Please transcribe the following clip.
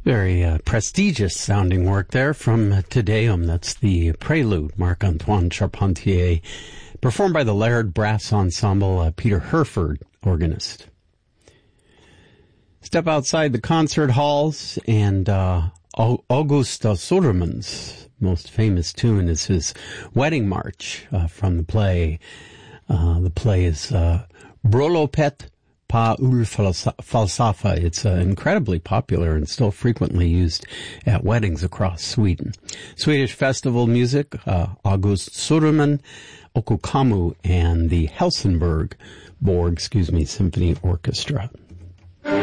Very prestigious sounding work there from Te Deum. That's the Prelude, Marc-Antoine Charpentier, performed by the Laird Brass Ensemble, Peter Herford, organist. Step outside the concert halls, and August Sudermann's most famous tune is his Wedding March from the play. The play is Bröllopet på Ulfalsafa. It's incredibly popular and still frequently used at weddings across Sweden. Swedish festival music, August Sudermann, Okkokammu, and the Helsingborg Symphony Orchestra.